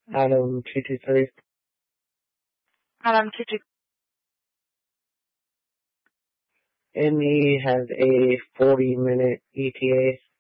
Adam 223. Adam 223. And he has a 40-minute ETA.